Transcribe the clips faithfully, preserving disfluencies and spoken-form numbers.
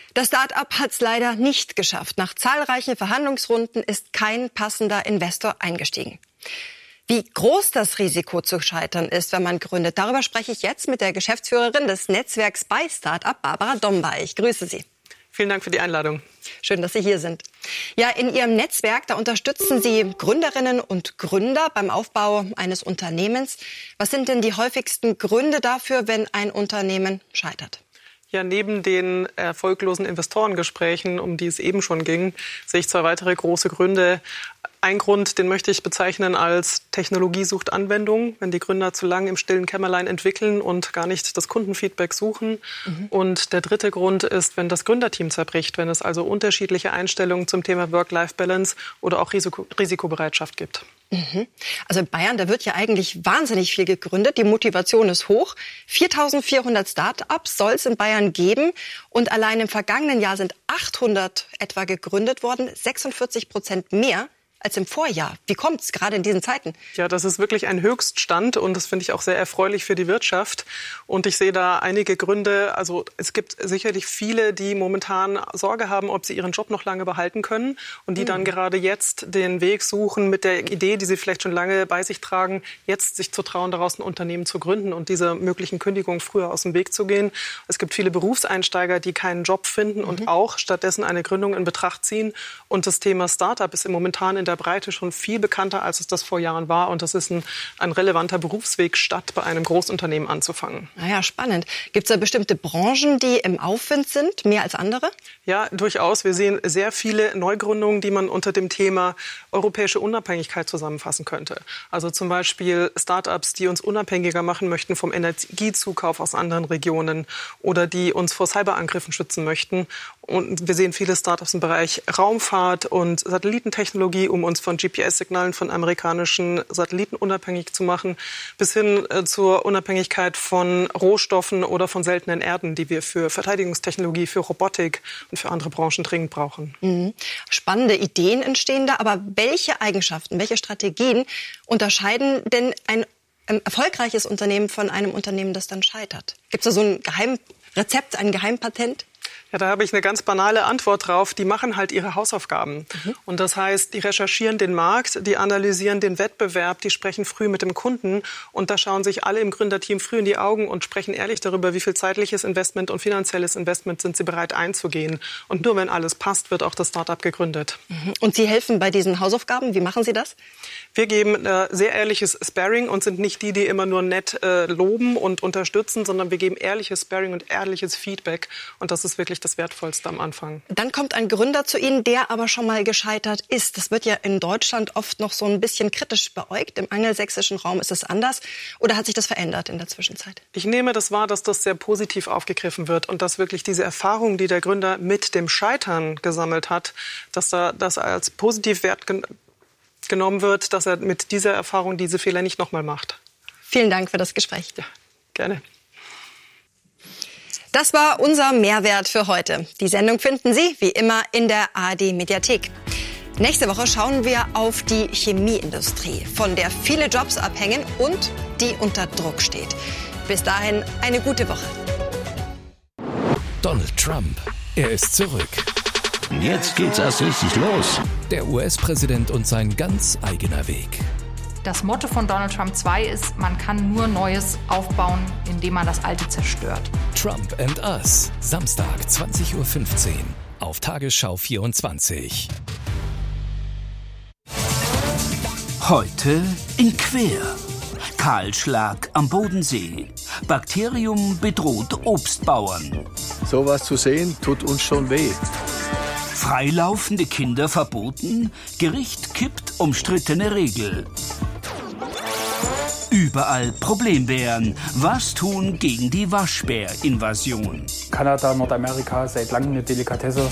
Das Start-up hat es leider nicht geschafft. Nach zahlreichen Verhandlungsrunden ist kein passender Investor eingestiegen. Wie groß das Risiko zu scheitern ist, wenn man gründet, darüber spreche ich jetzt mit der Geschäftsführerin des Netzwerks bei Start-up, Barbara Domba. Ich grüße Sie. Vielen Dank für die Einladung. Schön, dass Sie hier sind. Ja, in Ihrem Netzwerk, da unterstützen Sie Gründerinnen und Gründer beim Aufbau eines Unternehmens. Was sind denn die häufigsten Gründe dafür, wenn ein Unternehmen scheitert? Ja, neben den erfolglosen Investorengesprächen, um die es eben schon ging, sehe ich zwei weitere große Gründe. Ein Grund, den möchte ich bezeichnen als Technologie sucht Anwendung, wenn die Gründer zu lange im stillen Kämmerlein entwickeln und gar nicht das Kundenfeedback suchen. Mhm. Und der dritte Grund ist, wenn das Gründerteam zerbricht, wenn es also unterschiedliche Einstellungen zum Thema Work-Life-Balance oder auch Risiko- Risikobereitschaft gibt. Mhm. Also in Bayern, da wird ja eigentlich wahnsinnig viel gegründet. Die Motivation ist hoch. viertausendvierhundert Start-ups soll es in Bayern geben. Und allein im vergangenen Jahr sind achthundert etwa gegründet worden. sechsundvierzig Prozent mehr als im Vorjahr. Wie kommt es gerade in diesen Zeiten? Ja, das ist wirklich ein Höchststand und das finde ich auch sehr erfreulich für die Wirtschaft. Und ich sehe da einige Gründe. Also es gibt sicherlich viele, die momentan Sorge haben, ob sie ihren Job noch lange behalten können und die mhm. dann gerade jetzt den Weg suchen mit der Idee, die sie vielleicht schon lange bei sich tragen, jetzt sich zu trauen, daraus ein Unternehmen zu gründen und diese möglichen Kündigungen früher aus dem Weg zu gehen. Es gibt viele Berufseinsteiger, die keinen Job finden mhm. und auch stattdessen eine Gründung in Betracht ziehen. Und das Thema Startup ist im momentan in der Breite schon viel bekannter, als es das vor Jahren war. Und das ist ein, ein relevanter Berufsweg, statt bei einem Großunternehmen anzufangen. Naja, spannend. Gibt es da bestimmte Branchen, die im Aufwind sind, mehr als andere? Ja, durchaus. Wir sehen sehr viele Neugründungen, die man unter dem Thema europäische Unabhängigkeit zusammenfassen könnte. Also zum Beispiel Startups, die uns unabhängiger machen möchten vom Energiezukauf aus anderen Regionen oder die uns vor Cyberangriffen schützen möchten. Und wir sehen viele Startups im Bereich Raumfahrt und Satellitentechnologie, um uns von G P S-Signalen von amerikanischen Satelliten unabhängig zu machen, bis hin äh, zur Unabhängigkeit von Rohstoffen oder von seltenen Erden, die wir für Verteidigungstechnologie, für Robotik und für andere Branchen dringend brauchen. Mhm. Spannende Ideen entstehen da, aber welche Eigenschaften, welche Strategien unterscheiden denn ein, ein erfolgreiches Unternehmen von einem Unternehmen, das dann scheitert? Gibt es da so ein Geheimrezept, ein Geheimpatent? Ja, da habe ich eine ganz banale Antwort drauf. Die machen halt ihre Hausaufgaben. Mhm. Und das heißt, die recherchieren den Markt, die analysieren den Wettbewerb, die sprechen früh mit dem Kunden. Und da schauen sich alle im Gründerteam früh in die Augen und sprechen ehrlich darüber, wie viel zeitliches Investment und finanzielles Investment sind sie bereit einzugehen. Und nur wenn alles passt, wird auch das Startup gegründet. Mhm. Und Sie helfen bei diesen Hausaufgaben. Wie machen Sie das? Wir geben äh, sehr ehrliches Sparring und sind nicht die, die immer nur nett äh, loben und unterstützen, sondern wir geben ehrliches Sparring und ehrliches Feedback. Und das ist wirklich das Wertvollste am Anfang. Dann kommt ein Gründer zu Ihnen, der aber schon mal gescheitert ist. Das wird ja in Deutschland oft noch so ein bisschen kritisch beäugt. Im angelsächsischen Raum ist es anders. Oder hat sich das verändert in der Zwischenzeit? Ich nehme das wahr, dass das sehr positiv aufgegriffen wird und dass wirklich diese Erfahrung, die der Gründer mit dem Scheitern gesammelt hat, dass da das als positiv wert gen- genommen wird, dass er mit dieser Erfahrung diese Fehler nicht nochmal macht. Vielen Dank für das Gespräch. Ja, gerne. Das war unser Mehrwert für heute. Die Sendung finden Sie wie immer in der A R D-Mediathek. Nächste Woche schauen wir auf die Chemieindustrie, von der viele Jobs abhängen und die unter Druck steht. Bis dahin eine gute Woche. Donald Trump, er ist zurück. Jetzt geht's erst richtig los. Der U S-Präsident und sein ganz eigener Weg. Das Motto von Donald Trump zwei ist, man kann nur Neues aufbauen, indem man das Alte zerstört. Trump and Us, Samstag zwanzig Uhr fünfzehn auf Tagesschau vierundzwanzig. Heute in Quer. Kahlschlag am Bodensee. Bakterium bedroht Obstbauern. Sowas zu sehen, tut uns schon weh. Freilaufende Kinder verboten? Gericht kippt umstrittene Regel. Überall Problembären. Was tun gegen die Waschbärinvasion? Kanada, Nordamerika, seit langem eine Delikatesse.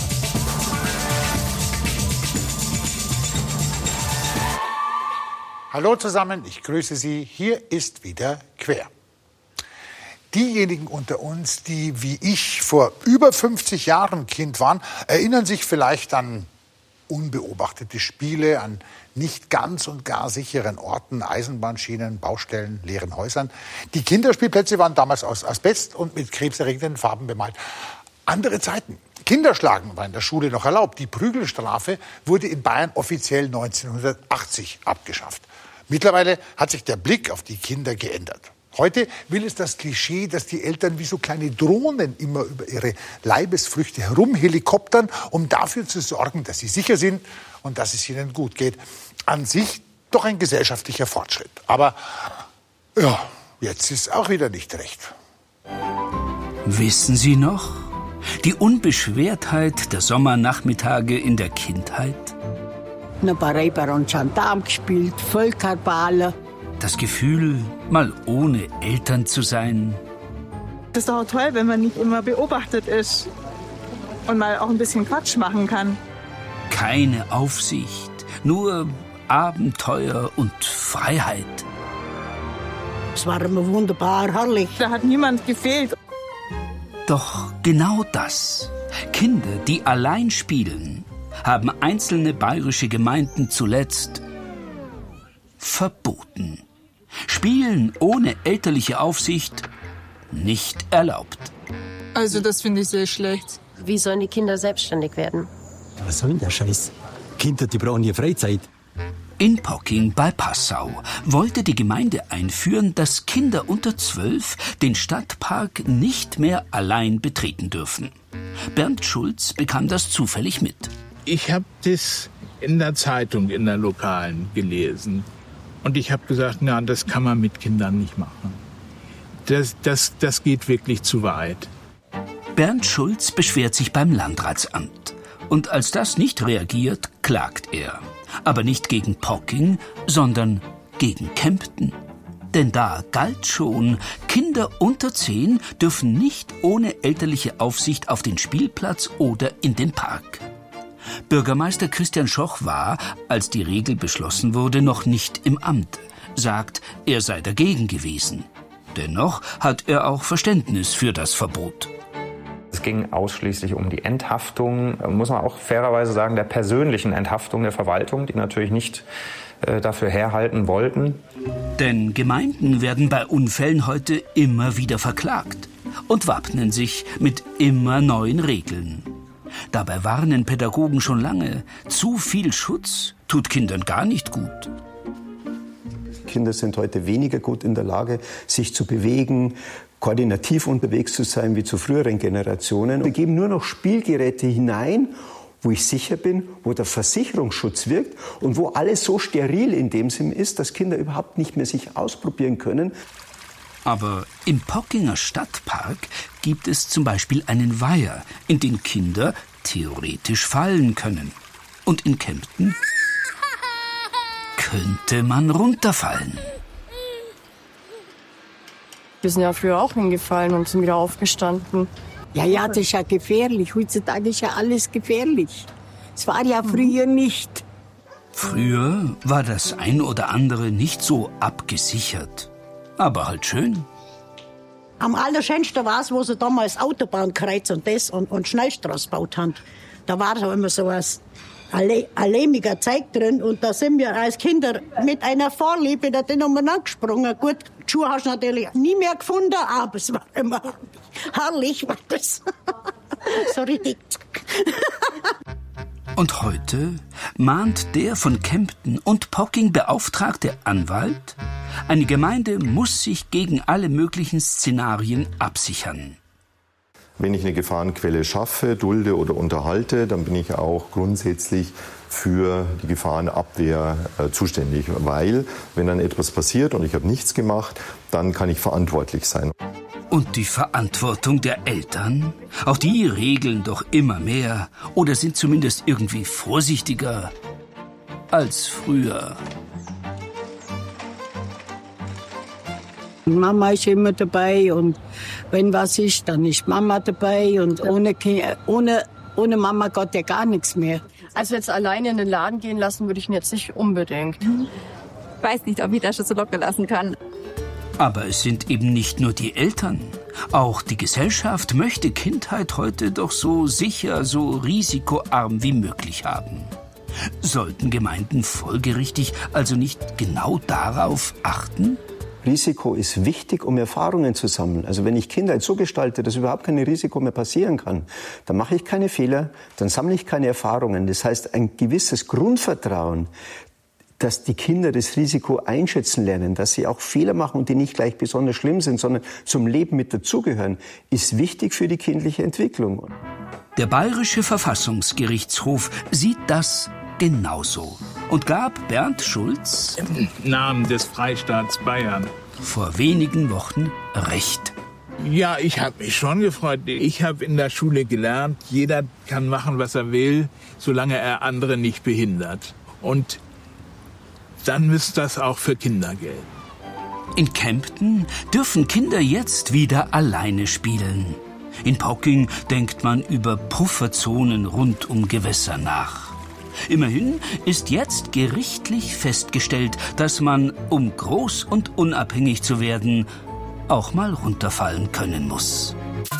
Hallo zusammen, ich grüße Sie. Hier ist wieder Quer. Diejenigen unter uns, die wie ich vor über fünfzig Jahren Kind waren, erinnern sich vielleicht an unbeobachtete Spiele, an nicht ganz und gar sicheren Orten, Eisenbahnschienen, Baustellen, leeren Häusern. Die Kinderspielplätze waren damals aus Asbest und mit krebserregenden Farben bemalt. Andere Zeiten. Kinderschlagen war in der Schule noch erlaubt. Die Prügelstrafe wurde in Bayern offiziell neunzehnhundertachtzig abgeschafft. Mittlerweile hat sich der Blick auf die Kinder geändert. Heute will es das Klischee, dass die Eltern wie so kleine Drohnen immer über ihre Leibesfrüchte herumhelikoptern, um dafür zu sorgen, dass sie sicher sind und dass es ihnen gut geht. An sich doch ein gesellschaftlicher Fortschritt. Aber ja, jetzt ist auch wieder nicht recht. Wissen Sie noch? Die Unbeschwertheit der Sommernachmittage in der Kindheit? Eine Reiber und Gendarm gespielt, Völkerballer. Das Gefühl, mal ohne Eltern zu sein. Das ist doch toll, wenn man nicht immer beobachtet ist und mal auch ein bisschen Quatsch machen kann. Keine Aufsicht, nur Abenteuer und Freiheit. Es war immer wunderbar, herrlich. Da hat niemand gefehlt. Doch genau das, Kinder, die allein spielen, haben einzelne bayerische Gemeinden zuletzt verboten. Spielen ohne elterliche Aufsicht nicht erlaubt. Also das finde ich sehr schlecht. Wie sollen die Kinder selbstständig werden? Was soll denn der Scheiß? Kinder, die brauchen hier Freizeit. In Pocking bei Passau wollte die Gemeinde einführen, dass Kinder unter zwölf den Stadtpark nicht mehr allein betreten dürfen. Bernd Schulz bekam das zufällig mit. Ich habe das in der Zeitung, in der Lokalen gelesen. Und ich habe gesagt, na, das kann man mit Kindern nicht machen. Das, das, das geht wirklich zu weit. Bernd Schulz beschwert sich beim Landratsamt. Und als das nicht reagiert, klagt er. Aber nicht gegen Pocking, sondern gegen Kempten. Denn da galt schon, Kinder unter zehn dürfen nicht ohne elterliche Aufsicht auf den Spielplatz oder in den Park. Bürgermeister Christian Schoch war, als die Regel beschlossen wurde, noch nicht im Amt. Sagt, er sei dagegen gewesen. Dennoch hat er auch Verständnis für das Verbot. Es ging ausschließlich um die Enthaftung, muss man auch fairerweise sagen, der persönlichen Enthaftung der Verwaltung, die natürlich nicht äh, dafür herhalten wollten. Denn Gemeinden werden bei Unfällen heute immer wieder verklagt und wappnen sich mit immer neuen Regeln. Dabei warnen Pädagogen schon lange, zu viel Schutz tut Kindern gar nicht gut. Kinder sind heute weniger gut in der Lage, sich zu bewegen, koordinativ unterwegs zu sein wie zu früheren Generationen. Wir geben nur noch Spielgeräte hinein, wo ich sicher bin, wo der Versicherungsschutz wirkt und wo alles so steril in dem Sinn ist, dass Kinder überhaupt nicht mehr sich ausprobieren können. Aber im Pockinger Stadtpark gibt es zum Beispiel einen Weiher, in den Kinder theoretisch fallen können. Und in Kempten könnte man runterfallen. Wir sind ja früher auch hingefallen und sind wieder aufgestanden. Ja, ja, das ist ja gefährlich. Heutzutage ist ja alles gefährlich. Es war ja früher nicht. Früher war das ein oder andere nicht so abgesichert. Aber halt schön. Am allerschönsten war es, wo sie damals Autobahnkreuz und das und, und Schnellstraße gebaut haben. Da war so immer so ein lehmiger Zeug drin und da sind wir als Kinder mit einer Vorliebe da den umeinander gesprungen. Gut, die Schuhe hast du natürlich nie mehr gefunden, aber es war immer herrlich, war das. So richtig. Und heute mahnt der von Kempten und Pocking beauftragte Anwalt, eine Gemeinde muss sich gegen alle möglichen Szenarien absichern. Wenn ich eine Gefahrenquelle schaffe, dulde oder unterhalte, dann bin ich auch grundsätzlich für die Gefahrenabwehr äh, zuständig. Weil, wenn dann etwas passiert und ich habe nichts gemacht, dann kann ich verantwortlich sein. Und die Verantwortung der Eltern? Auch die regeln doch immer mehr oder sind zumindest irgendwie vorsichtiger als früher. Mama ist immer dabei und wenn was ist, dann ist Mama dabei und ohne, ohne, ohne Mama geht ja gar nichts mehr. Also jetzt alleine in den Laden gehen lassen würde ich ihn jetzt nicht unbedingt. Ich weiß nicht, ob ich das schon so locker lassen kann. Aber es sind eben nicht nur die Eltern. Auch die Gesellschaft möchte Kindheit heute doch so sicher, so risikoarm wie möglich haben. Sollten Gemeinden folgerichtig also nicht genau darauf achten? Risiko ist wichtig, um Erfahrungen zu sammeln. Also wenn ich Kindheit so gestalte, dass überhaupt kein Risiko mehr passieren kann, dann mache ich keine Fehler, dann sammle ich keine Erfahrungen. Das heißt, ein gewisses Grundvertrauen, dass die Kinder das Risiko einschätzen lernen, dass sie auch Fehler machen und die nicht gleich besonders schlimm sind, sondern zum Leben mit dazugehören, ist wichtig für die kindliche Entwicklung. Der Bayerische Verfassungsgerichtshof sieht das genauso und gab Bernd Schulz im Namen des Freistaats Bayern vor wenigen Wochen recht. Ja, ich habe mich schon gefreut. Ich habe in der Schule gelernt, jeder kann machen, was er will, solange er andere nicht behindert. Und dann müsste das auch für Kinder gelten. In Kempten dürfen Kinder jetzt wieder alleine spielen. In Pocking denkt man über Pufferzonen rund um Gewässer nach. Immerhin ist jetzt gerichtlich festgestellt, dass man, um groß und unabhängig zu werden, auch mal runterfallen können muss.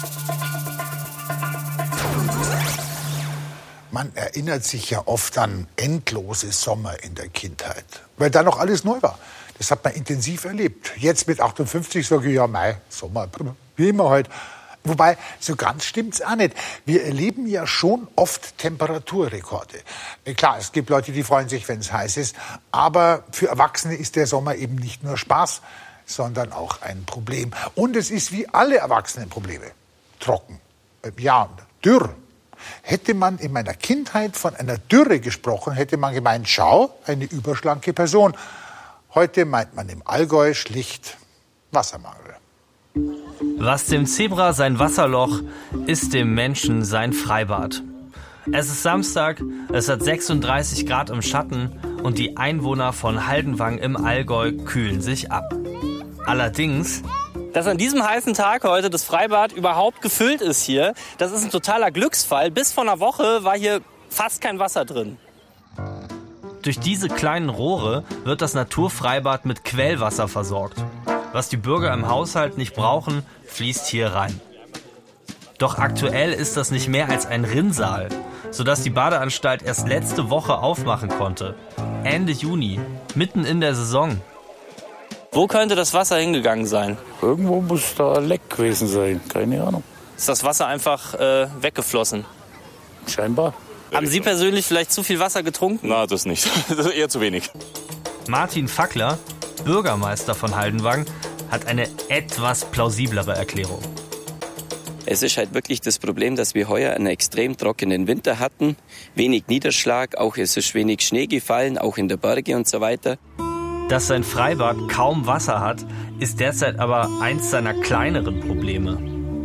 Man erinnert sich ja oft an endlose Sommer in der Kindheit, weil da noch alles neu war. Das hat man intensiv erlebt. Jetzt mit achtundfünfzig sage ich, ja, Mai, Sommer, wie immer halt. Wobei, so ganz stimmt's auch nicht. Wir erleben ja schon oft Temperaturrekorde. Klar, es gibt Leute, die freuen sich, wenn es heiß ist. Aber für Erwachsene ist der Sommer eben nicht nur Spaß, sondern auch ein Problem. Und es ist wie alle Erwachsenenprobleme. Trocken, ja, dürr. Hätte man in meiner Kindheit von einer Dürre gesprochen, hätte man gemeint, schau, eine überschlanke Person. Heute meint man im Allgäu schlicht Wassermangel. Was dem Zebra sein Wasserloch, ist dem Menschen sein Freibad. Es ist Samstag, es hat sechsunddreißig Grad im Schatten und die Einwohner von Haldenwang im Allgäu kühlen sich ab. Allerdings, dass an diesem heißen Tag heute das Freibad überhaupt gefüllt ist hier, das ist ein totaler Glücksfall. Bis vor einer Woche war hier fast kein Wasser drin. Durch diese kleinen Rohre wird das Naturfreibad mit Quellwasser versorgt. Was die Bürger im Haushalt nicht brauchen, fließt hier rein. Doch aktuell ist das nicht mehr als ein Rinnsal, sodass die Badeanstalt erst letzte Woche aufmachen konnte. Ende Juni, mitten in der Saison. Wo könnte das Wasser hingegangen sein? Irgendwo muss da ein Leck gewesen sein, keine Ahnung. Ist das Wasser einfach äh, weggeflossen? Scheinbar. Haben Sie persönlich vielleicht zu viel Wasser getrunken? Na, das nicht. Das ist eher zu wenig. Martin Fackler, Bürgermeister von Haldenwang, hat eine etwas plausiblere Erklärung. Es ist halt wirklich das Problem, dass wir heuer einen extrem trockenen Winter hatten. Wenig Niederschlag, auch es ist wenig Schnee gefallen, auch in der Berge und so weiter. Dass sein Freibad kaum Wasser hat, ist derzeit aber eins seiner kleineren Probleme.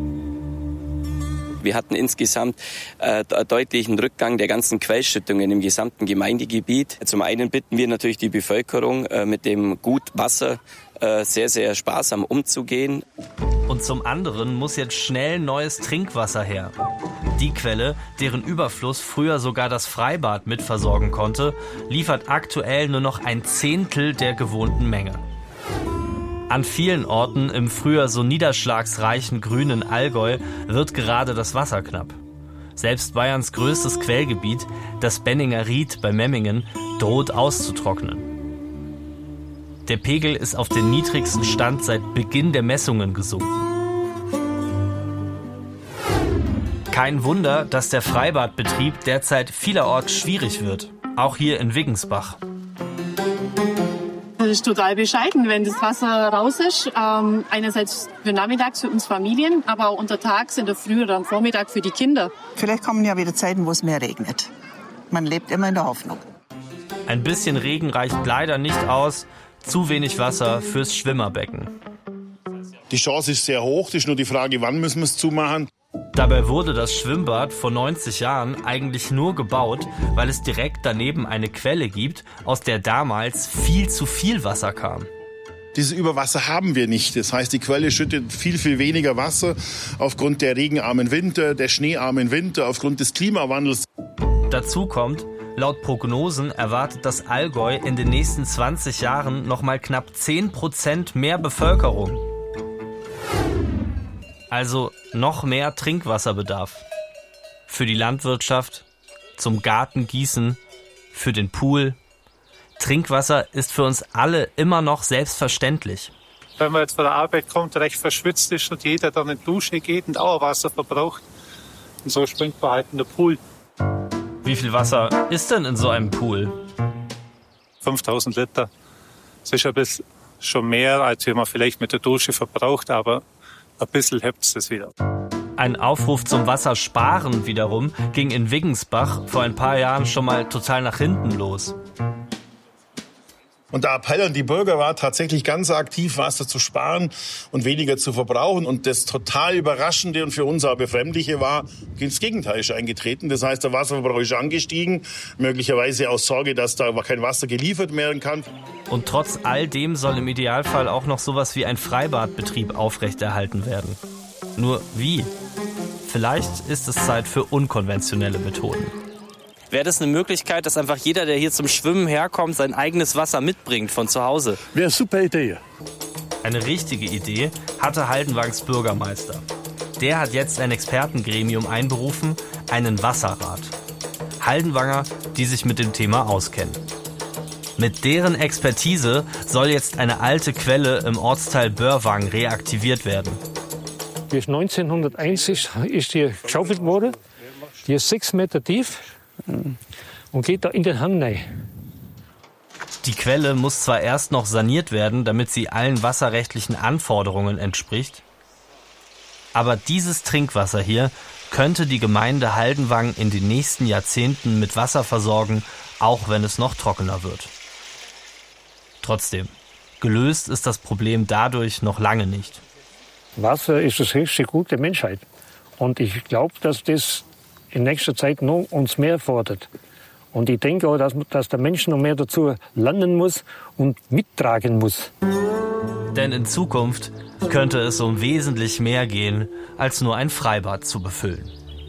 Wir hatten insgesamt äh, deutlichen Rückgang der ganzen Quellschüttungen im gesamten Gemeindegebiet. Zum einen bitten wir natürlich die Bevölkerung, äh, mit dem Gut Wasser äh, sehr, sehr sparsam umzugehen. Und zum anderen muss jetzt schnell neues Trinkwasser her. Die Quelle, deren Überfluss früher sogar das Freibad mitversorgen konnte, liefert aktuell nur noch ein Zehntel der gewohnten Menge. An vielen Orten im früher so niederschlagsreichen grünen Allgäu wird gerade das Wasser knapp. Selbst Bayerns größtes Quellgebiet, das Benninger Ried bei Memmingen, droht auszutrocknen. Der Pegel ist auf den niedrigsten Stand seit Beginn der Messungen gesunken. Kein Wunder, dass der Freibadbetrieb derzeit vielerorts schwierig wird, auch hier in Wiggensbach. Das ist total bescheiden, wenn das Wasser raus ist. Ähm, einerseits für nachmittags für uns Familien, aber auch untertags in der Früh oder am Vormittag für die Kinder. Vielleicht kommen ja wieder Zeiten, wo es mehr regnet. Man lebt immer in der Hoffnung. Ein bisschen Regen reicht leider nicht aus. Zu wenig Wasser fürs Schwimmerbecken. Die Chance ist sehr hoch. Das ist nur die Frage, wann müssen wir es zumachen. Dabei wurde das Schwimmbad vor neunzig Jahren eigentlich nur gebaut, weil es direkt daneben eine Quelle gibt, aus der damals viel zu viel Wasser kam. Dieses Überwasser haben wir nicht. Das heißt, die Quelle schüttet viel, viel weniger Wasser aufgrund der regenarmen Winter, der schneearmen Winter, aufgrund des Klimawandels. Dazu kommt, laut Prognosen erwartet das Allgäu in den nächsten zwanzig Jahren noch mal knapp zehn Prozent mehr Bevölkerung. Also noch mehr Trinkwasserbedarf. Für die Landwirtschaft, zum Gartengießen, für den Pool. Trinkwasser ist für uns alle immer noch selbstverständlich. wenn man jetzt von der Arbeit kommt, recht verschwitzt ist und jeder dann in die Dusche geht und auch Wasser verbraucht. Und so springt man halt in den Pool. Wie viel Wasser ist denn in so einem Pool? fünftausend Liter. Das ist ein bisschen schon mehr, als wie man vielleicht mit der Dusche verbraucht, aber ein bisschen hebt es wieder. Ein Aufruf zum Wassersparen wiederum ging in Wiggensbach vor ein paar Jahren schon mal total nach hinten los. Und der Appell an die Bürger war tatsächlich ganz aktiv, Wasser zu sparen und weniger zu verbrauchen. Und das total Überraschende und für uns auch Befremdliche war, das Gegenteil ist eingetreten. Das heißt, der Wasserverbrauch ist angestiegen, möglicherweise aus Sorge, dass da kein Wasser geliefert werden kann. Und trotz all dem soll im Idealfall auch noch sowas wie ein Freibadbetrieb aufrechterhalten werden. Nur wie? Vielleicht ist es Zeit für unkonventionelle Methoden. Wäre das eine Möglichkeit, dass einfach jeder, der hier zum Schwimmen herkommt, sein eigenes Wasser mitbringt von zu Hause? Wäre eine super Idee. Eine richtige Idee hatte Haldenwangs Bürgermeister. Der hat jetzt ein Expertengremium einberufen, einen Wasserrat. Haldenwanger, die sich mit dem Thema auskennen. Mit deren Expertise soll jetzt eine alte Quelle im Ortsteil Börwang reaktiviert werden. Bis neunzehnhunderteins ist die geschaufelt worden. Die ist sechs Meter tief und geht da in den Hang rein. Die Quelle muss zwar erst noch saniert werden, damit sie allen wasserrechtlichen Anforderungen entspricht, aber dieses Trinkwasser hier könnte die Gemeinde Haldenwang in den nächsten Jahrzehnten mit Wasser versorgen, auch wenn es noch trockener wird. Trotzdem, gelöst ist das Problem dadurch noch lange nicht. Wasser ist das höchste Gut der Menschheit. Und ich glaube, dass das in nächster Zeit noch uns mehr fordert. Und ich denke auch, dass, dass der Mensch noch mehr dazu lernen muss und mittragen muss. Denn in Zukunft könnte es um wesentlich mehr gehen, als nur ein Freibad zu befüllen.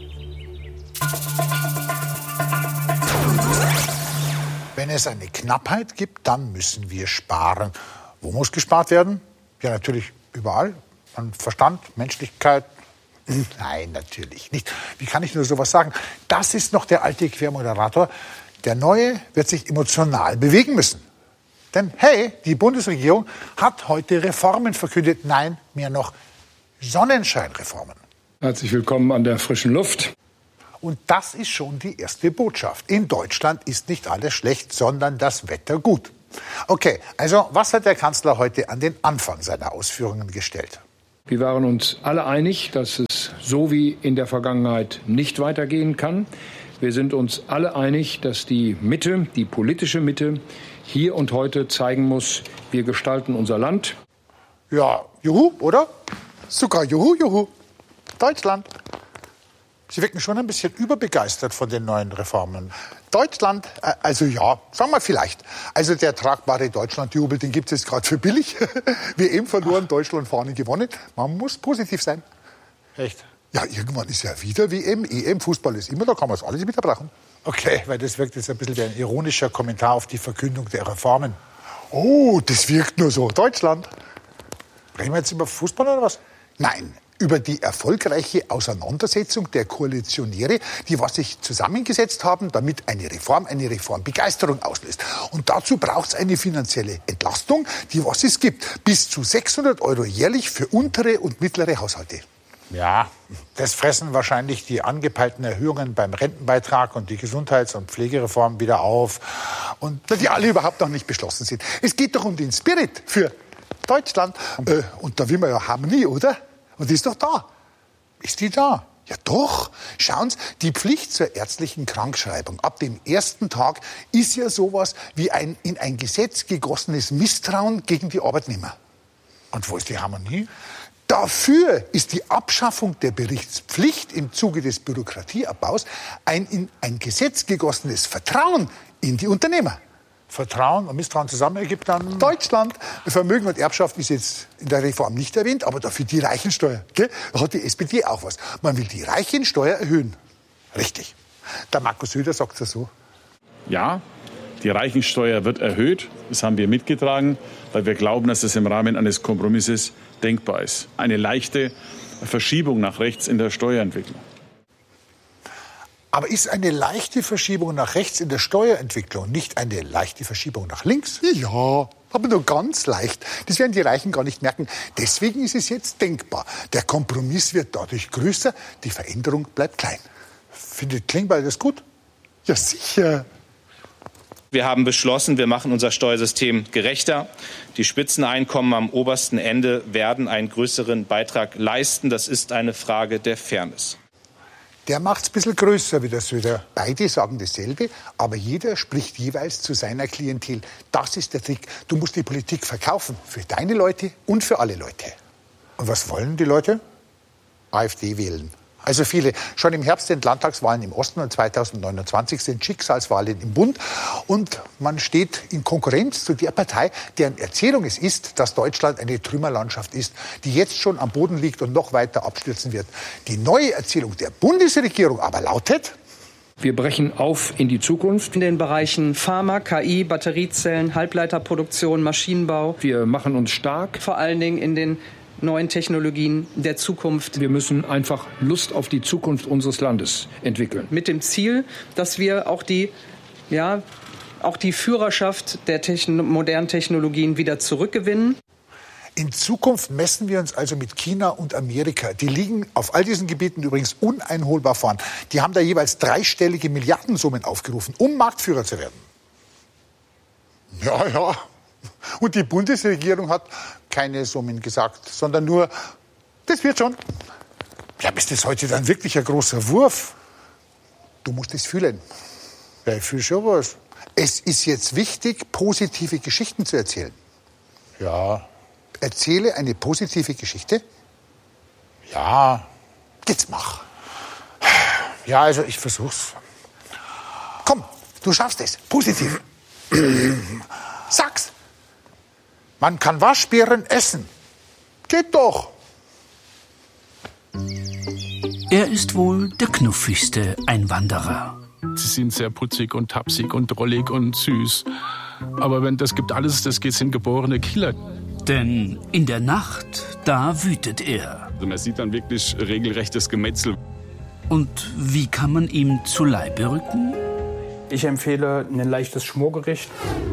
Wenn es eine Knappheit gibt, dann müssen wir sparen. Wo muss gespart werden? Ja, natürlich überall. An Verstand, Menschlichkeit. Nein, natürlich nicht. Wie kann ich nur sowas sagen? Das ist noch der alte Quermoderator. Der Neue wird sich emotional bewegen müssen. Denn hey, die Bundesregierung hat heute Reformen verkündet. Nein, mehr noch Sonnenscheinreformen. Herzlich willkommen an der frischen Luft. Und das ist schon die erste Botschaft. In Deutschland ist nicht alles schlecht, sondern das Wetter gut. Okay, also was hat der Kanzler heute an den Anfang seiner Ausführungen gestellt? Wir waren uns alle einig, dass es so wie in der Vergangenheit nicht weitergehen kann. Wir sind uns alle einig, dass die Mitte, die politische Mitte, hier und heute zeigen muss, wir gestalten unser Land. Ja, juhu, oder? Sogar juhu, juhu. Deutschland. Sie wirken schon ein bisschen überbegeistert von den neuen Reformen. Deutschland, äh, also ja, sagen wir vielleicht. Also der tragbare Deutschlandjubel, den gibt es jetzt gerade für billig. Wir eben verloren, Deutschland vorne gewonnen. Man muss positiv sein. Echt? Ja, irgendwann ist ja wieder W M, E M, Fußball ist immer, da kann man es alles wieder brauchen. Okay, weil das wirkt jetzt ein bisschen wie ein ironischer Kommentar auf die Verkündung der Reformen. Oh, das wirkt nur so. Deutschland. Reden wir jetzt über Fußball oder was? Nein. Über die erfolgreiche Auseinandersetzung der Koalitionäre, die was sich zusammengesetzt haben, damit eine Reform eine Reformbegeisterung auslöst. Und dazu braucht es eine finanzielle Entlastung, die was es gibt. Bis zu sechshundert Euro jährlich für untere und mittlere Haushalte. Ja, das fressen wahrscheinlich die angepeilten Erhöhungen beim Rentenbeitrag und die Gesundheits- und Pflegereform wieder auf. Und die alle überhaupt noch nicht beschlossen sind. Es geht doch um den Spirit für Deutschland. Äh, und da will man ja Harmonie, oder? Und die ist doch da. Ist die da? Ja doch. Schauen Sie, die Pflicht zur ärztlichen Krankschreibung ab dem ersten Tag ist ja sowas wie ein in ein Gesetz gegossenes Misstrauen gegen die Arbeitnehmer. Und wo ist die Harmonie? Dafür ist die Abschaffung der Berichtspflicht im Zuge des Bürokratieabbaus ein in ein Gesetz gegossenes Vertrauen in die Unternehmer. Vertrauen und Misstrauen zusammen ergibt dann Deutschland. Vermögen und Erbschaft ist jetzt in der Reform nicht erwähnt, aber dafür die Reichensteuer. Gell? Da hat die S P D auch was. Man will die Reichensteuer erhöhen. Richtig. Der Markus Söder sagt es so. Ja, die Reichensteuer wird erhöht. Das haben wir mitgetragen, weil wir glauben, dass es im Rahmen eines Kompromisses denkbar ist. Eine leichte Verschiebung nach rechts in der Steuerentwicklung. Aber ist eine leichte Verschiebung nach rechts in der Steuerentwicklung nicht eine leichte Verschiebung nach links? Ja, Aber nur ganz leicht. Das werden die Reichen gar nicht merken. Deswegen ist es jetzt denkbar. Der Kompromiss wird dadurch größer, die Veränderung bleibt klein. Findet Klingbeil das gut? Ja, sicher. Wir haben beschlossen, wir machen unser Steuersystem gerechter. Die Spitzeneinkommen am obersten Ende werden einen größeren Beitrag leisten. Das ist eine Frage der Fairness. Der macht's ein bisschen größer wie der Söder. Beide sagen dasselbe, aber jeder spricht jeweils zu seiner Klientel. Das ist der Trick. Du musst die Politik verkaufen. Für deine Leute und für alle Leute. Und was wollen die Leute? AfD wählen. Also viele. Schon im Herbst sind Landtagswahlen im Osten und zweitausendneunundzwanzig sind Schicksalswahlen im Bund. Und man steht in Konkurrenz zu der Partei, deren Erzählung es ist, dass Deutschland eine Trümmerlandschaft ist, die jetzt schon am Boden liegt und noch weiter abstürzen wird. Die neue Erzählung der Bundesregierung aber lautet: Wir brechen auf in die Zukunft. In den Bereichen Pharma, K I, Batteriezellen, Halbleiterproduktion, Maschinenbau. Wir machen uns stark. Vor allen Dingen in den neuen Technologien der Zukunft. Wir müssen einfach Lust auf die Zukunft unseres Landes entwickeln. Mit dem Ziel, dass wir auch die, ja, auch die Führerschaft der Techno- modernen Technologien wieder zurückgewinnen. In Zukunft messen wir uns also mit China und Amerika. Die liegen auf all diesen Gebieten übrigens uneinholbar vorn. Die haben da jeweils dreistellige Milliardensummen aufgerufen, um Marktführer zu werden. Ja, ja. Und die Bundesregierung hat keine Summen gesagt, sondern nur, das wird schon. Ja, ist das heute dann wirklich ein großer Wurf? Du musst es fühlen. Ja, ich fühle schon was. Es ist jetzt wichtig, positive Geschichten zu erzählen. Ja. Erzähle eine positive Geschichte? Ja. Jetzt mach. Ja, also ich versuch's. Komm, du schaffst es. Positiv. Sag's. Man kann Waschbären essen. Geht doch. Er ist wohl der knuffigste Einwanderer. Sie sind sehr putzig und tapsig und drollig und süß. Aber wenn das gibt alles, das sind geborene Killer. Denn in der Nacht, da wütet er. Also man sieht dann wirklich regelrechtes Gemetzel. Und wie kann man ihm zu Leibe rücken? Ich empfehle ein leichtes Schmorgericht.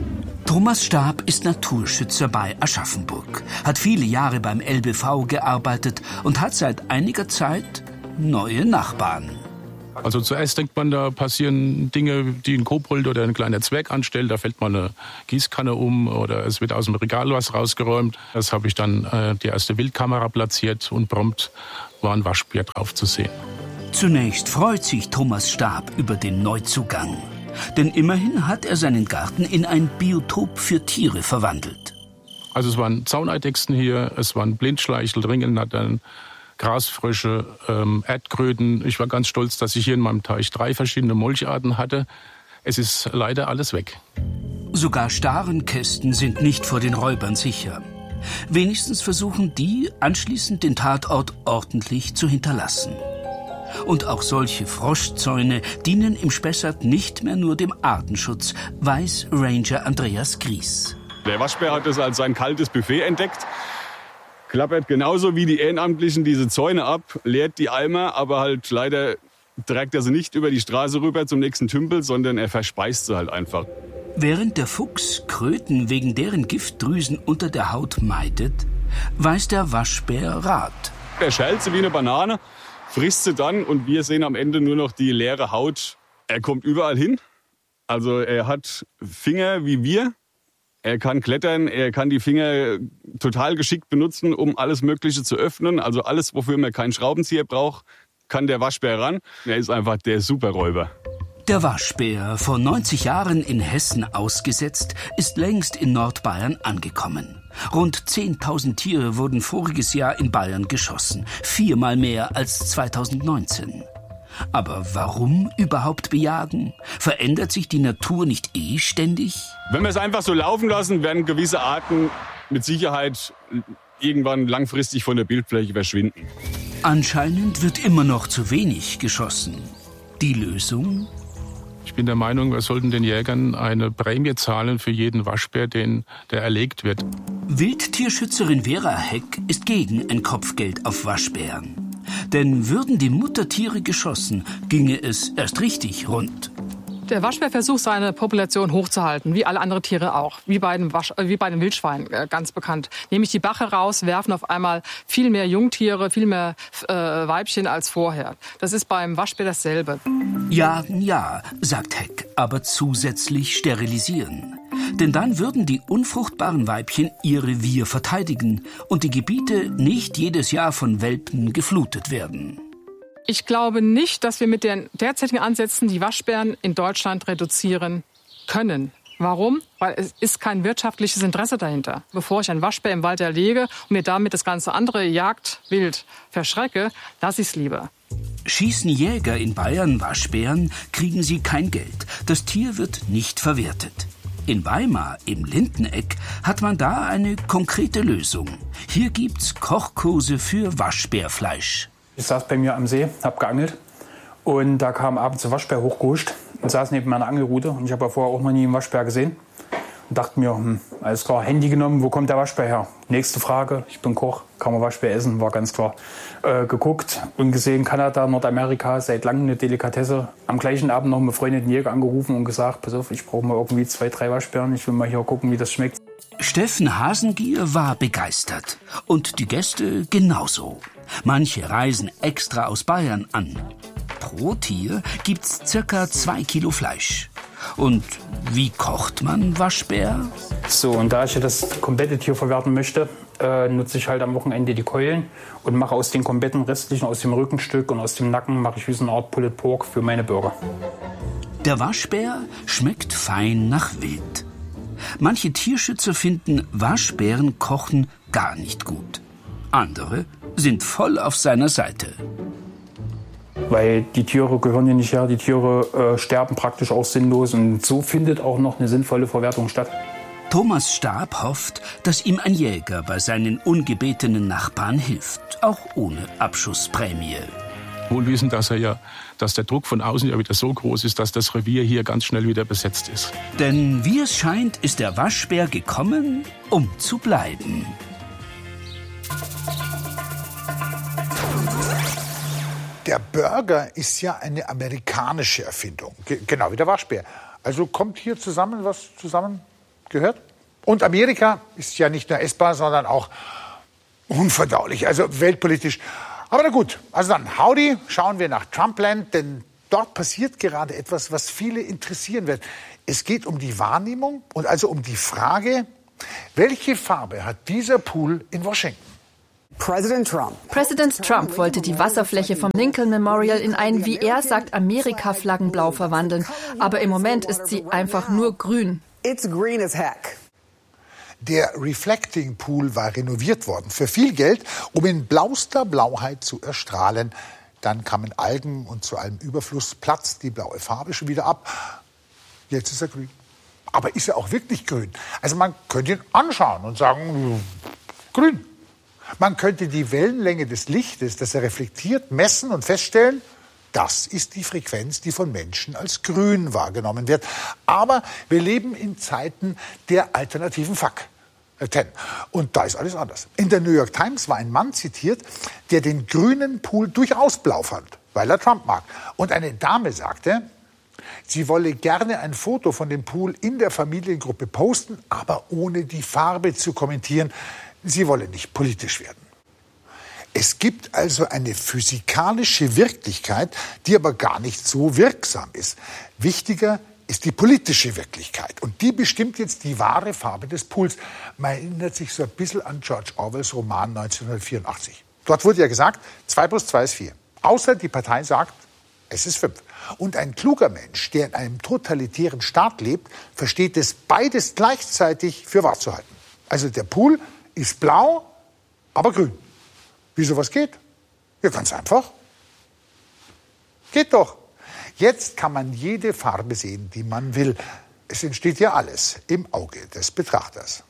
Thomas Stab ist Naturschützer bei Aschaffenburg, hat viele Jahre beim L B V gearbeitet und hat seit einiger Zeit neue Nachbarn. Also zuerst denkt man, da passieren Dinge, die ein Kobold oder ein kleiner Zwerg anstellt. Da fällt mal eine Gießkanne um oder es wird aus dem Regal was rausgeräumt. Das habe ich dann äh, die erste Wildkamera platziert und prompt war ein Waschbär drauf zu sehen. Zunächst freut sich Thomas Stab über den Neuzugang. Denn immerhin hat er seinen Garten in ein Biotop für Tiere verwandelt. Also es waren Zauneidechsen hier, es waren Blindschleichel, Ringelnattern, Grasfrösche, ähm, Erdkröten. Ich war ganz stolz, dass ich hier in meinem Teich drei verschiedene Molcharten hatte. Es ist leider alles weg. Sogar Starenkästen sind nicht vor den Räubern sicher. Wenigstens versuchen die, anschließend den Tatort ordentlich zu hinterlassen. Und auch solche Froschzäune dienen im Spessart nicht mehr nur dem Artenschutz, weiß Ranger Andreas Gries. Der Waschbär hat es als sein kaltes Buffet entdeckt, klappert genauso wie die Ehrenamtlichen diese Zäune ab, leert die Eimer, aber halt leider trägt er sie nicht über die Straße rüber zum nächsten Tümpel, sondern er verspeist sie halt einfach. Während der Fuchs Kröten wegen deren Giftdrüsen unter der Haut meidet, weiß der Waschbär Rat. Er schält sie wie eine Banane, frisst sie dann und wir sehen am Ende nur noch die leere Haut. Er kommt überall hin. Also er hat Finger wie wir. Er kann klettern, er kann die Finger total geschickt benutzen, um alles Mögliche zu öffnen. Also alles, wofür man keinen Schraubenzieher braucht, kann der Waschbär ran. Er ist einfach der Superräuber. Der Waschbär, vor neunzig Jahren in Hessen ausgesetzt, ist längst in Nordbayern angekommen. Rund zehntausend Tiere wurden voriges Jahr in Bayern geschossen, viermal mehr als zweitausendneunzehn. Aber warum überhaupt bejagen? Verändert sich die Natur nicht eh ständig? Wenn wir es einfach so laufen lassen, werden gewisse Arten mit Sicherheit irgendwann langfristig von der Bildfläche verschwinden. Anscheinend wird immer noch zu wenig geschossen. Die Lösung? Ich bin der Meinung, wir sollten den Jägern eine Prämie zahlen für jeden Waschbär, den, der erlegt wird. Wildtierschützerin Vera Heck ist gegen ein Kopfgeld auf Waschbären. Denn würden die Muttertiere geschossen, ginge es erst richtig rund. Der Waschbär versucht, seine Population hochzuhalten, wie alle anderen Tiere auch, wie bei den, Wasch, äh, wie bei den Wildschweinen, äh, ganz bekannt. Nehmen die Bache raus, werfen auf einmal viel mehr Jungtiere, viel mehr äh, Weibchen als vorher. Das ist beim Waschbär dasselbe. Jagen ja, sagt Heck, aber zusätzlich sterilisieren. Denn dann würden die unfruchtbaren Weibchen ihr Revier verteidigen und die Gebiete nicht jedes Jahr von Welpen geflutet werden. Ich glaube nicht, dass wir mit den derzeitigen Ansätzen die Waschbären in Deutschland reduzieren können. Warum? Weil es ist kein wirtschaftliches Interesse dahinter. Bevor ich einen Waschbär im Wald erlege und mir damit das ganze andere Jagdwild verschrecke, lasse ich es lieber. Schießen Jäger in Bayern Waschbären, kriegen sie kein Geld. Das Tier wird nicht verwertet. In Weimar, im Lindeneck, hat man da eine konkrete Lösung. Hier gibt's Kochkurse für Waschbärfleisch. Ich saß bei mir am See, hab geangelt und da kam abends ein Waschbär hochgehuscht und saß neben meiner Angelrute. Und ich habe ja vorher auch noch nie einen Waschbär gesehen und dachte mir, hm, alles klar, Handy genommen, wo kommt der Waschbär her? Nächste Frage, ich bin Koch, kann man Waschbär essen, war ganz klar. Äh, geguckt und gesehen, Kanada, Nordamerika, seit langem eine Delikatesse. Am gleichen Abend noch einen befreundeten Jäger angerufen und gesagt, pass auf, ich brauche mal irgendwie zwei, drei Waschbären, ich will mal hier gucken, wie das schmeckt. Steffen Hasengier war begeistert und die Gäste genauso. Manche reisen extra aus Bayern an. Pro Tier gibt's circa zwei Kilo Fleisch. Und wie kocht man Waschbär? So, und da ich das komplette Tier verwerten möchte, äh, nutze ich halt am Wochenende die Keulen und mache aus den kompletten restlichen, aus dem Rückenstück und aus dem Nacken, mache ich wie so eine Art Pulled Pork für meine Burger. Der Waschbär schmeckt fein nach Wild. Manche Tierschützer finden Waschbären kochen gar nicht gut. Andere sind voll auf seiner Seite. Weil die Tiere gehören hier nicht her, die Tiere äh, sterben praktisch auch sinnlos und so findet auch noch eine sinnvolle Verwertung statt. Thomas Stab hofft, dass ihm ein Jäger bei seinen ungebetenen Nachbarn hilft, auch ohne Abschussprämie. Wohl wissen, dass er ja, dass der Druck von außen ja wieder so groß ist, dass das Revier hier ganz schnell wieder besetzt ist. Denn wie es scheint, ist der Waschbär gekommen, um zu bleiben. Der Burger ist ja eine amerikanische Erfindung, Ge- genau wie der Waschbär. Also kommt hier zusammen, was zusammen gehört. Und Amerika ist ja nicht nur essbar, sondern auch unverdaulich, also weltpolitisch. Aber na gut, also dann, howdy, schauen wir nach Trumpland, denn dort passiert gerade etwas, was viele interessieren wird. Es geht um die Wahrnehmung und also um die Frage, welche Farbe hat dieser Pool in Washington? Präsident Trump. Präsident Trump wollte die Wasserfläche vom Lincoln Memorial in ein, wie er sagt, Amerika-Flaggenblau verwandeln. Aber im Moment ist sie einfach nur grün. It's green as heck. Der Reflecting Pool war renoviert worden für viel Geld, um in blauster Blauheit zu erstrahlen. Dann kamen Algen und zu allem Überfluss platzt die blaue Farbe schon wieder ab. Jetzt ist er grün. Aber ist er auch wirklich grün? Also man könnte ihn anschauen und sagen, grün. Man könnte die Wellenlänge des Lichtes, das er reflektiert, messen und feststellen, das ist die Frequenz, die von Menschen als grün wahrgenommen wird. Aber wir leben in Zeiten der alternativen Fakten. Und da ist alles anders. In der New York Times war ein Mann zitiert, der den grünen Pool durchaus blau fand, weil er Trump mag. Und eine Dame sagte, sie wolle gerne ein Foto von dem Pool in der Familiengruppe posten, aber ohne die Farbe zu kommentieren. Sie wolle nicht politisch werden. Es gibt also eine physikalische Wirklichkeit, die aber gar nicht so wirksam ist. Wichtiger ist die politische Wirklichkeit. Und die bestimmt jetzt die wahre Farbe des Pools. Man erinnert sich so ein bisschen an George Orwells Roman neunzehnhundertvierundachtzig. Dort wurde ja gesagt, zwei plus zwei ist vier. Außer die Partei sagt, es ist fünf. Und ein kluger Mensch, der in einem totalitären Staat lebt, versteht es beides gleichzeitig für wahr zu halten. Also der Pool ist blau, aber grün. Wie sowas geht? Ja, ganz einfach. Geht doch. Jetzt kann man jede Farbe sehen, die man will. Es entsteht ja alles im Auge des Betrachters.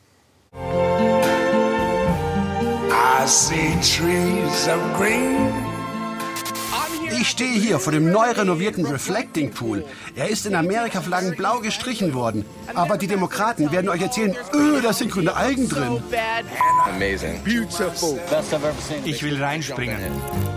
I see trees of green. Ich stehe hier vor dem neu renovierten Reflecting Pool. Er ist in Amerika-Flaggen blau gestrichen worden. Aber die Demokraten werden euch erzählen, öh, da sind grüne Algen drin. Amazing. Beautiful. Ich will reinspringen.